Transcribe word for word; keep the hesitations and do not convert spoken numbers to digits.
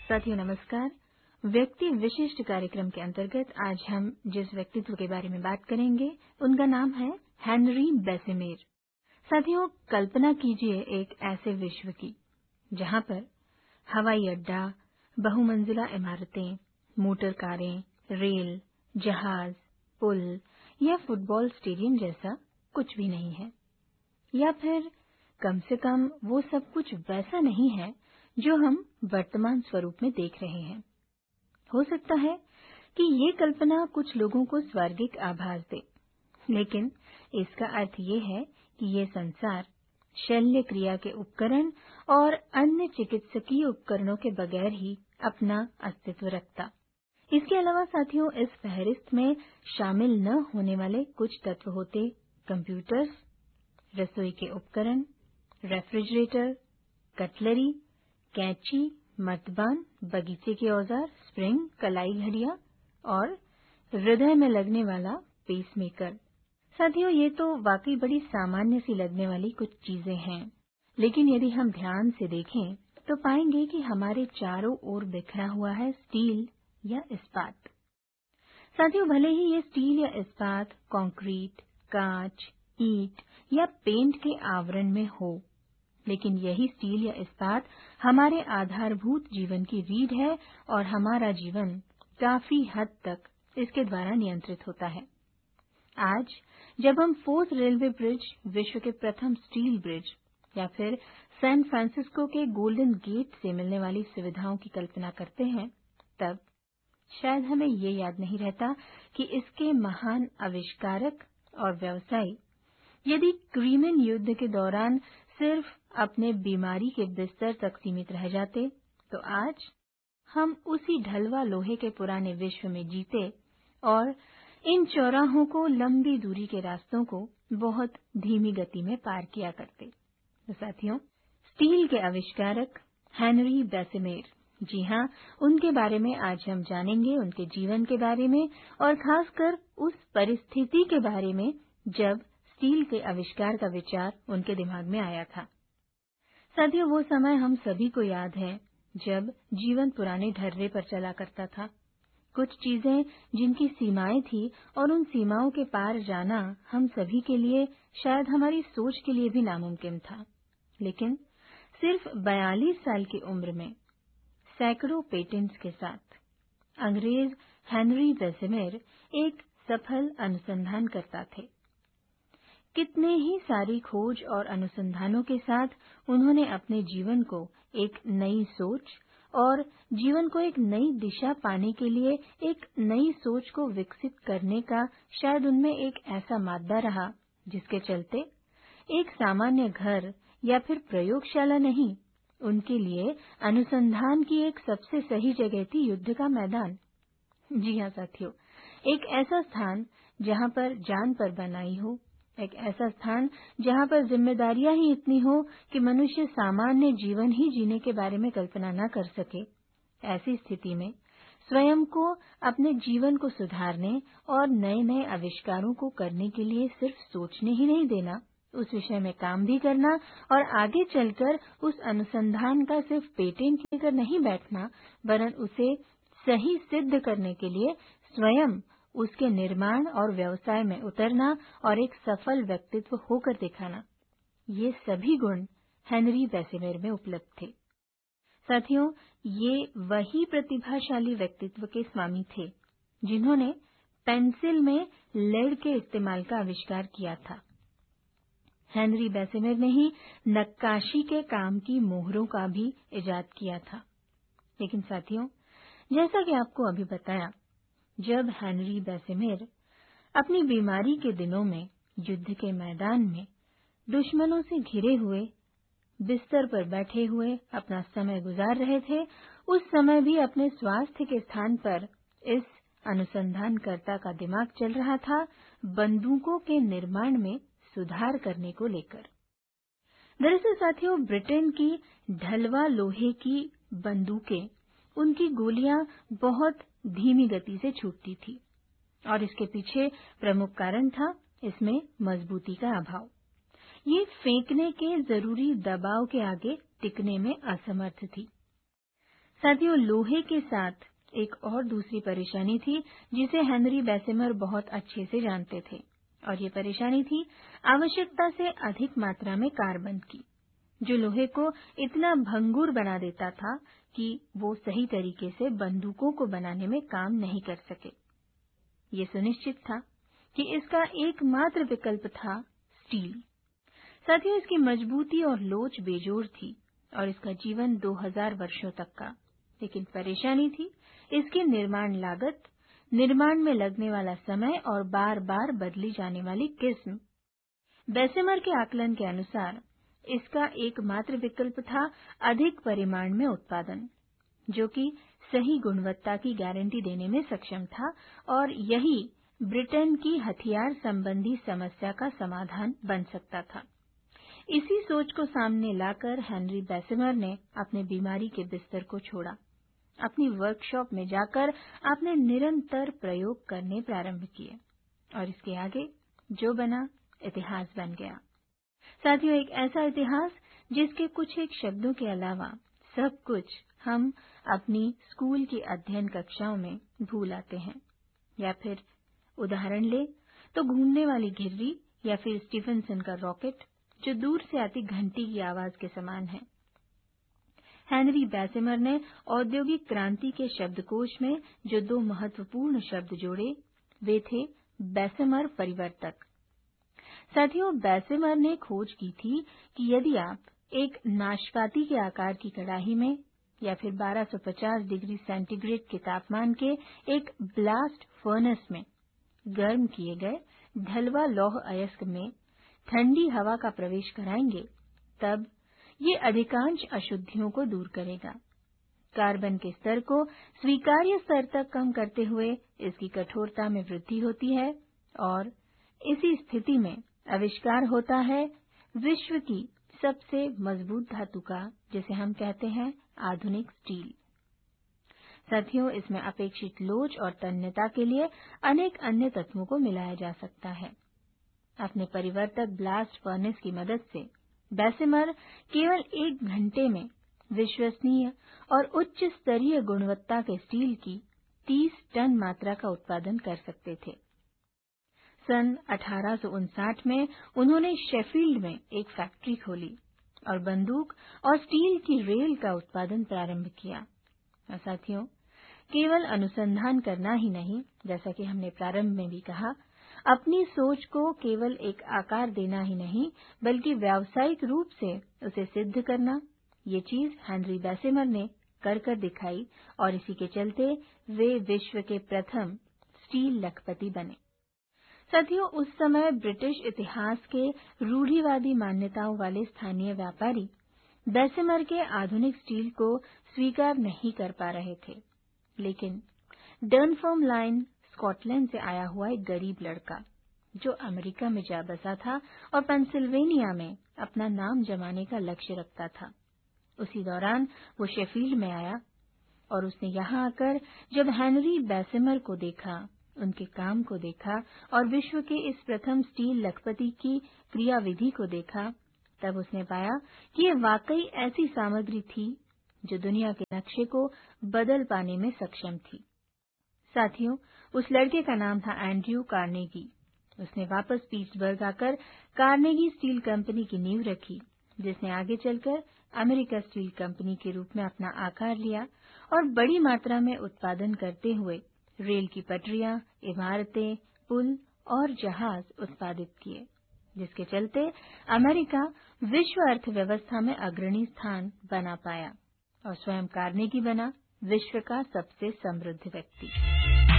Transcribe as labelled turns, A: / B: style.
A: साथियों नमस्कार। व्यक्ति विशिष्ट कार्यक्रम के अंतर्गत आज हम जिस व्यक्तित्व के बारे में बात करेंगे उनका नाम है हेनरी बेसेमेर। साथियों, कल्पना कीजिए एक ऐसे विश्व की जहां पर हवाई अड्डा, बहुमंजिला इमारतें, मोटर कारें, रेल, जहाज, पुल या फुटबॉल स्टेडियम जैसा कुछ भी नहीं है, या फिर कम से कम वो सब कुछ वैसा नहीं है जो हम वर्तमान स्वरूप में देख रहे हैं। हो सकता है कि ये कल्पना कुछ लोगों को स्वर्गिक आभास दे, लेकिन इसका अर्थ ये है कि ये संसार शल्य क्रिया के उपकरण और अन्य चिकित्सकीय उपकरणों के बगैर ही अपना अस्तित्व रखता। इसके अलावा साथियों, इस फहरिस्त में शामिल न होने वाले कुछ तत्व होते कंप्यूटर्स, रसोई के उपकरण, रेफ्रिजरेटर, कटलरी, कैंची, मर्तबान, बगीचे के औजार, स्प्रिंग, कलाई घड़ियां और हृदय में लगने वाला पेसमेकर। साथियों, ये तो वाकई बड़ी सामान्य सी लगने वाली कुछ चीजें हैं, लेकिन यदि हम ध्यान से देखें तो पाएंगे कि हमारे चारों ओर बिखरा हुआ है स्टील या इस्पात। साथियों, भले ही ये स्टील या इस्पात कंक्रीट, कांच, ईंट या पेंट के आवरण में हो, लेकिन यही स्टील या इस्पात हमारे आधारभूत जीवन की रीढ़ है और हमारा जीवन काफी हद तक इसके द्वारा नियंत्रित होता है। आज जब हम फोर्थ रेलवे ब्रिज, विश्व के प्रथम स्टील ब्रिज, या फिर सैन फ्रांसिस्को के गोल्डन गेट से मिलने वाली सुविधाओं की कल्पना करते हैं, तब शायद हमें ये याद नहीं रहता कि इसके महान आविष्कारक और व्यवसायी यदि क्रीमियन युद्ध के दौरान सिर्फ अपने बीमारी के बिस्तर तक सीमित रह जाते, तो आज हम उसी ढलवा लोहे के पुराने विश्व में जीते और इन चौराहों को, लंबी दूरी के रास्तों को बहुत धीमी गति में पार किया करते। तो साथियों, स्टील के आविष्कारक हेनरी बेसेमेर, जी हाँ, उनके बारे में आज हम जानेंगे, उनके जीवन के बारे में और खासकर उस परिस्थिति के बारे में जब स्टील के आविष्कार का विचार उनके दिमाग में आया था। साथियों, वो समय हम सभी को याद है जब जीवन पुराने ढर्रे पर चला करता था। कुछ चीजें जिनकी सीमाएं थी और उन सीमाओं के पार जाना हम सभी के लिए, शायद हमारी सोच के लिए भी नामुमकिन था। लेकिन सिर्फ बयालीस साल की उम्र में सैकड़ों पेटेंट्स के साथ अंग्रेज हेनरी बेसेमेर एक सफल अनुसंधानकर्ता थे। कितने ही सारी खोज और अनुसंधानों के साथ उन्होंने अपने जीवन को एक नई सोच और जीवन को एक नई दिशा पाने के लिए एक नई सोच को विकसित करने का शायद उनमें एक ऐसा मादा रहा जिसके चलते एक सामान्य घर या फिर प्रयोगशाला नहीं, उनके लिए अनुसंधान की एक सबसे सही जगह थी युद्ध का मैदान। जी हाँ साथियों, एक ऐसा स्थान जहाँ पर जान पर बनाई हो, एक ऐसा स्थान जहाँ पर जिम्मेदारियां ही इतनी हो कि मनुष्य सामान्य जीवन ही जीने के बारे में कल्पना न कर सके। ऐसी स्थिति में स्वयं को, अपने जीवन को सुधारने और नए नए आविष्कारों को करने के लिए सिर्फ सोचने ही नहीं देना, उस विषय में काम भी करना और आगे चलकर उस अनुसंधान का सिर्फ पेटेंट लेकर नहीं बैठना, वरन उसे सही सिद्ध करने के लिए स्वयं उसके निर्माण और व्यवसाय में उतरना और एक सफल व्यक्तित्व होकर दिखाना, ये सभी गुण हेनरी बेसेमेर में उपलब्ध थे। साथियों, ये वही प्रतिभाशाली व्यक्तित्व के स्वामी थे जिन्होंने पेंसिल में लेड के इस्तेमाल का आविष्कार किया था। हेनरी बेसेमेर ने ही नक्काशी के काम की मोहरों का भी इजाद किया था। लेकिन साथियों, जैसा कि आपको अभी बताया, जब हेनरी बेसेमेर अपनी बीमारी के दिनों में युद्ध के मैदान में दुश्मनों से घिरे हुए बिस्तर पर बैठे हुए अपना समय गुजार रहे थे, उस समय भी अपने स्वास्थ्य के स्थान पर इस अनुसंधानकर्ता का दिमाग चल रहा था बंदूकों के निर्माण में सुधार करने को लेकर। दरअसल साथियों, ब्रिटेन की ढलवा लोहे की बंदूकें, उनकी गोलियां बहुत धीमी गति से छूटती थी और इसके पीछे प्रमुख कारण था इसमें मजबूती का अभाव। ये फेंकने के जरूरी दबाव के आगे टिकने में असमर्थ थी। साथियों, लोहे के साथ एक और दूसरी परेशानी थी जिसे हेनरी बेसेमर बहुत अच्छे से जानते थे, और ये परेशानी थी आवश्यकता से अधिक मात्रा में कार्बन की, जो लोहे को इतना भंगुर बना देता था कि वो सही तरीके से बंदूकों को बनाने में काम नहीं कर सके। ये सुनिश्चित था कि इसका एकमात्र विकल्प था स्टील। साथियों, इसकी मजबूती और लोच बेजोड़ थी और इसका जीवन दो हज़ार वर्षों तक का। लेकिन परेशानी थी इसकी निर्माण लागत, निर्माण में लगने वाला समय और बार बार बदली जाने वाली किस्म। बेसेमर के आकलन के अनुसार इसका एकमात्र विकल्प था अधिक परिमाण में उत्पादन, जो कि सही गुणवत्ता की गारंटी देने में सक्षम था, और यही ब्रिटेन की हथियार संबंधी समस्या का समाधान बन सकता था। इसी सोच को सामने लाकर हेनरी बेसेमर ने अपने बीमारी के बिस्तर को छोड़ा। अपनी वर्कशॉप में जाकर आपने निरंतर प्रयोग करने प्रारंभ किए, और इसके आगे जो बना इतिहास बन गया। साथियों, एक ऐसा इतिहास जिसके कुछ एक शब्दों के अलावा सब कुछ हम अपनी स्कूल की अध्ययन कक्षाओं में भूल आते हैं। या फिर उदाहरण ले तो घूमने वाली घिर्री या फिर स्टीफनसन का रॉकेट, जो दूर से आती घंटी की आवाज के समान है। हेनरी बेसेमर ने औद्योगिक क्रांति के शब्दकोश में जो दो महत्वपूर्ण शब्द जोड़े, वे थे बेसेमर परिवर्तक। साथियों, बेसेमर ने खोज की थी कि यदि आप एक नाशपाती के आकार की कड़ाही में या फिर बारह सौ पचास डिग्री सेंटीग्रेड के तापमान के एक ब्लास्ट फर्नेस में गर्म किए गए ढलवा लौह अयस्क में ठंडी हवा का प्रवेश कराएंगे, तब ये अधिकांश अशुद्धियों को दूर करेगा। कार्बन के स्तर को स्वीकार्य स्तर तक कम करते हुए इसकी कठोरता में वृद्धि होती है, और इसी स्थिति में आविष्कार होता है विश्व की सबसे मजबूत धातु का, जिसे हम कहते हैं आधुनिक स्टील। साथियों, इसमें अपेक्षित लोच और तन्यता के लिए अनेक अन्य तत्वों को मिलाया जा सकता है। अपने परिवर्तक ब्लास्ट फर्नेस की मदद से बेसेमर केवल एक घंटे में विश्वसनीय और उच्च स्तरीय गुणवत्ता के स्टील की तीस टन मात्रा का उत्पादन कर सकते थे। सन अठारह सौ उनसठ में उन्होंने शेफील्ड में एक फैक्ट्री खोली और बंदूक और स्टील की रेल का उत्पादन प्रारंभ किया। और साथियों, केवल अनुसंधान करना ही नहीं, जैसा कि हमने प्रारंभ में भी कहा, अपनी सोच को केवल एक आकार देना ही नहीं, बल्कि व्यावसायिक रूप से उसे सिद्ध करना, ये चीज हेनरी बेसेमर ने कर कर दिखाई, और इसी के चलते वे विश्व के प्रथम स्टील लखपति बने। साथियों, उस समय ब्रिटिश इतिहास के रूढ़िवादी मान्यताओं वाले स्थानीय व्यापारी बेसेमर के आधुनिक स्टील को स्वीकार नहीं कर पा रहे थे, लेकिन डर्नफर्म स्कॉटलैंड से आया हुआ एक गरीब लड़का, जो अमेरिका में जा बसा था और पेंसिल्वेनिया में अपना नाम जमाने का लक्ष्य रखता था, उसी दौरान वो शेफील्ड में आया, और उसने यहाँ आकर जब हेनरी बेसेमर को देखा, उनके काम को देखा और विश्व के इस प्रथम स्टील लखपति की क्रियाविधि को देखा, तब उसने पाया कि ये वाकई ऐसी सामग्री थी जो दुनिया के नक्शे को बदल पाने में सक्षम थी। साथियों, उस लड़के का नाम था एंड्रयू कार्नेगी। उसने वापस पीट्सबर्ग आकर कार्नेगी स्टील कंपनी की नींव रखी, जिसने आगे चलकर अमेरिका स्टील कंपनी के रूप में अपना आकार लिया और बड़ी मात्रा में उत्पादन करते हुए रेल की पटरियां, इमारतें, पुल और जहाज उत्पादित किए, जिसके चलते अमेरिका विश्व अर्थव्यवस्था में अग्रणी स्थान बना पाया और स्वयं कार्नेगी बना विश्व का सबसे समृद्ध व्यक्ति।